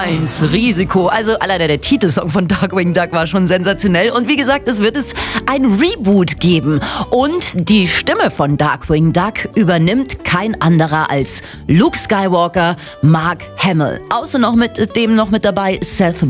1, Risiko. Also alleine der Titelsong von Darkwing Duck war schon sensationell. Und wie gesagt, es wird ein Reboot geben. Und die Stimme von Darkwing Duck übernimmt kein anderer als Luke Skywalker, Mark Hamill. Außer noch mit dabei Seth